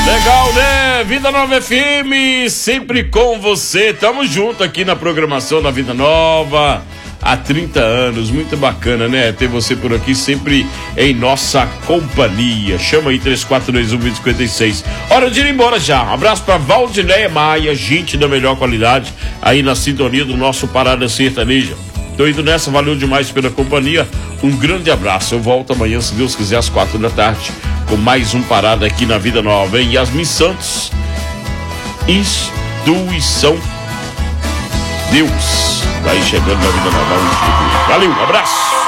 Legal, né? Vida Nova FM, sempre com você. Tamo junto aqui na programação da Vida Nova há 30 anos. Muito bacana, né? Ter você por aqui sempre em nossa companhia. Chama aí 3421-2056. Hora de ir embora já. Um abraço pra Valdineia Maia, gente da melhor qualidade, aí na sintonia do nosso Parada Sertaneja. Tô indo nessa, valeu demais pela companhia. Um grande abraço. Eu volto amanhã, se Deus quiser, às 4 da tarde, com mais um Parada aqui na Vida Nova, hein? Yasmin Santos, Instituição Deus. Vai chegando na Vida Nova. Valeu, um abraço.